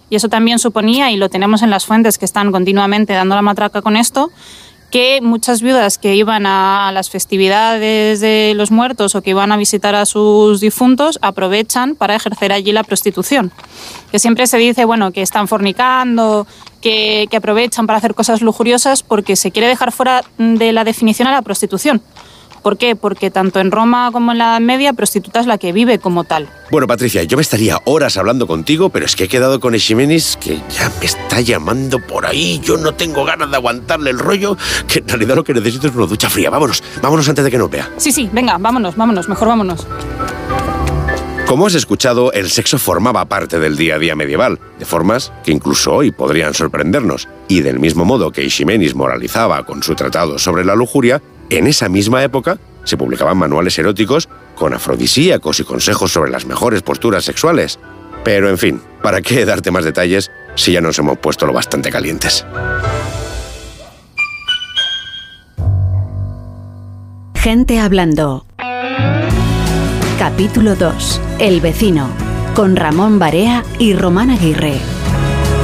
Y eso también suponía, y lo tenemos en las fuentes que están continuamente dando la matraca con esto, que muchas viudas que iban a las festividades de los muertos o que iban a visitar a sus difuntos aprovechan para ejercer allí la prostitución. Que siempre se dice, bueno, que están fornicando, que aprovechan para hacer cosas lujuriosas porque se quiere dejar fuera de la definición a la prostitución. ¿Por qué? Porque tanto en Roma como en la Edad Media, prostituta es la que vive como tal. Bueno, Patricia, yo me estaría horas hablando contigo, pero es que he quedado con Eiximenis, que ya me está llamando por ahí. Yo no tengo ganas de aguantarle el rollo, que en realidad lo que necesito es una ducha fría. Vámonos antes de que nos vea. Sí, venga, vámonos, mejor vámonos. Como has escuchado, el sexo formaba parte del día a día medieval, de formas que incluso hoy podrían sorprendernos. Y del mismo modo que Eiximenis moralizaba con su tratado sobre la lujuria, en esa misma época se publicaban manuales eróticos con afrodisíacos y consejos sobre las mejores posturas sexuales. Pero, en fin, ¿para qué darte más detalles si ya nos hemos puesto lo bastante calientes? Gente hablando. Capítulo 2. El vecino. Con Ramón Barea y Román Aguirre.